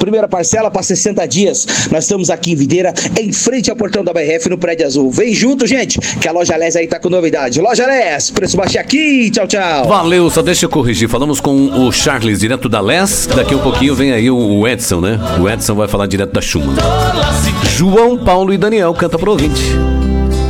primeira parcela para 60 dias. Nós estamos aqui em Videira, em frente ao portão da BRF, no Prédio Azul. Vem junto, gente, que a Loja Les aí tá com novidade. Loja Les, preço baixo aqui. Tchau, tchau. Valeu, só deixa eu corrigir. Falamos com o Charles, direto da Les. Daqui a um pouquinho vem aí o Edson, né? O Edson vai falar direto da Schumann. João Paulo e Daniel canta pro ouvinte.